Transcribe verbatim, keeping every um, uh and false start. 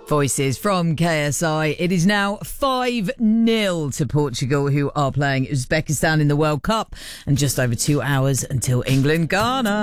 Voices from K S I. It is now five nil to Portugal, who are playing Uzbekistan in the World Cup, and just over two hours until England-Ghana.